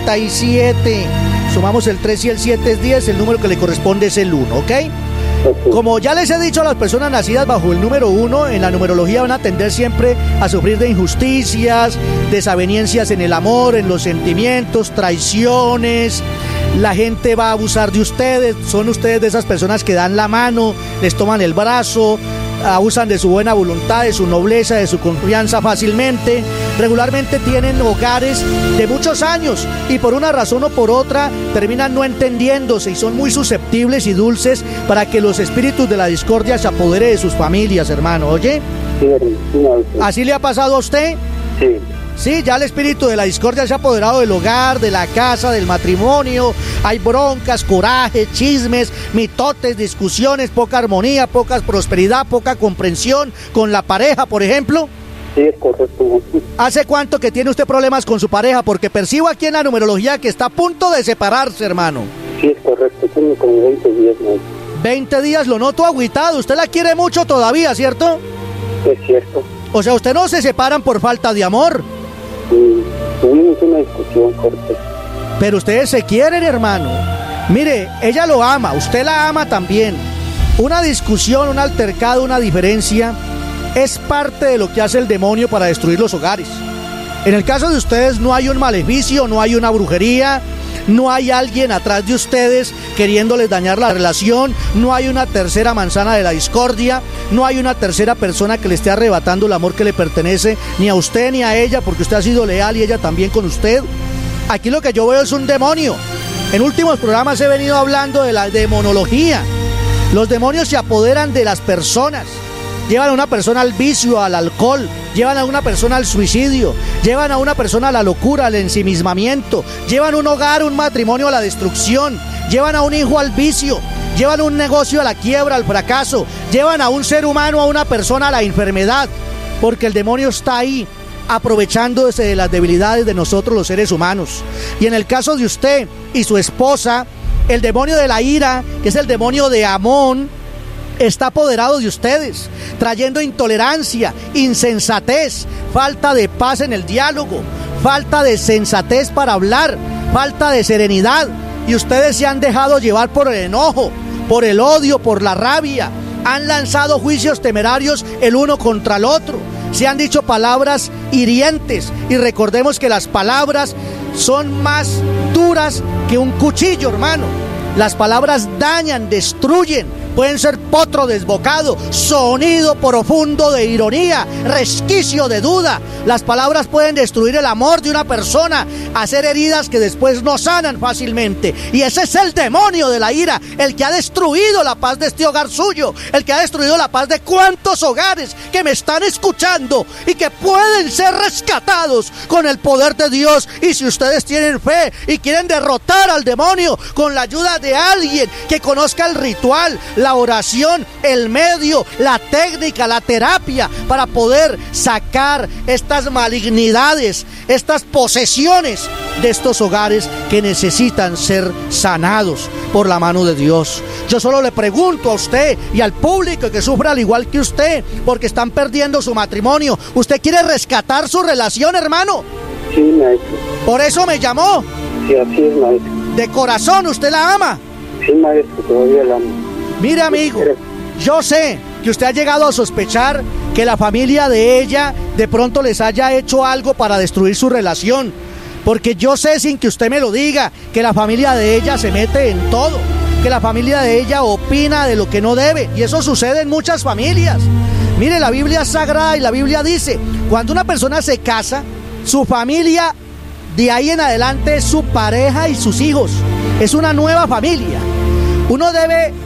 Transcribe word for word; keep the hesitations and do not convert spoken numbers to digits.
y siete. Sumamos el tres y el siete es diez, el número que le corresponde es el uno, ¿ok? Como ya les he dicho a las personas nacidas bajo el número uno, en la numerología van a tender siempre a sufrir de injusticias, desavenencias en el amor, en los sentimientos, traiciones. La gente va a abusar de ustedes, son ustedes de esas personas que dan la mano, les toman el brazo, abusan de su buena voluntad, de su nobleza, de su confianza fácilmente. Regularmente tienen hogares de muchos años y por una razón o por otra terminan no entendiéndose y son muy susceptibles y dulces para que los espíritus de la discordia se apodere de sus familias, hermano, ¿oye? Sí, sí, sí. ¿Así le ha pasado a usted? Sí. Sí, ya el espíritu de la discordia se ha apoderado del hogar, de la casa, del matrimonio. Hay broncas, corajes, chismes, mitotes, discusiones, poca armonía, poca prosperidad, poca comprensión con la pareja, por ejemplo. Sí, es correcto. ¿Hace cuánto que tiene usted problemas con su pareja? Porque percibo aquí en la numerología que está a punto de separarse, hermano. Sí, es correcto. Tengo como veinte días, ¿no? veinte días, lo noto agüitado. Usted la quiere mucho todavía, ¿cierto? Es cierto. O sea, usted no se separan por falta de amor. Sí, tuvimos una discusión fuerte. Pero ustedes se quieren, hermano. Mire, ella lo ama, usted la ama también. Una discusión, un altercado, una diferencia es parte de lo que hace el demonio para destruir los hogares. En el caso de ustedes no hay un maleficio, no hay una brujería, no hay alguien atrás de ustedes queriéndoles dañar la relación, no hay una tercera manzana de la discordia, no hay una tercera persona que le esté arrebatando el amor que le pertenece ni a usted ni a ella, porque usted ha sido leal y ella también con usted. Aquí lo que yo veo es un demonio. En últimos programas he venido hablando de la demonología. Los demonios se apoderan de las personas. Llevan a una persona al vicio, al alcohol, llevan a una persona al suicidio, llevan a una persona a la locura, al ensimismamiento, llevan un hogar, un matrimonio a la destrucción, llevan a un hijo al vicio, llevan un negocio a la quiebra, al fracaso, llevan a un ser humano, a una persona a la enfermedad, porque el demonio está ahí aprovechándose de las debilidades de nosotros los seres humanos. Y en el caso de usted y su esposa, el demonio de la ira, que es el demonio de Amón, está apoderado de ustedes, trayendo intolerancia, insensatez, falta de paz en el diálogo, falta de sensatez para hablar, falta de serenidad, y ustedes se han dejado llevar por el enojo, por el odio, por la rabia, han lanzado juicios temerarios el uno contra el otro, se han dicho palabras hirientes, y recordemos que las palabras son más duras que un cuchillo, hermano. Las palabras dañan, destruyen, pueden ser potro desbocado, sonido profundo de ironía, resquicio de duda. Las palabras pueden destruir el amor de una persona, hacer heridas que después no sanan fácilmente. Y ese es el demonio de la ira, el que ha destruido la paz de este hogar suyo, el que ha destruido la paz de cuantos hogares que me están escuchando y que pueden ser rescatados con el poder de Dios. Y si ustedes tienen fe y quieren derrotar al demonio con la ayuda de alguien que conozca el ritual, la oración, el medio, la técnica, la terapia para poder sacar estas malignidades, estas posesiones de estos hogares que necesitan ser sanados por la mano de Dios. Yo solo le pregunto a usted y al público que sufre al igual que usted, porque están perdiendo su matrimonio. ¿Usted quiere rescatar su relación, hermano? Sí, maestro. ¿Por eso me llamó? Sí, así es, maestro. ¿De corazón usted la ama? Sí, maestro, todavía la amo. Mire, amigo, yo sé que usted ha llegado a sospechar que la familia de ella de pronto les haya hecho algo para destruir su relación, porque yo sé, sin que usted me lo diga, que la familia de ella se mete en todo, que la familia de ella opina de lo que no debe, y eso sucede en muchas familias. Mire, la Biblia es sagrada y la Biblia dice, cuando una persona se casa, su familia de ahí en adelante es su pareja y sus hijos, es una nueva familia. Uno debe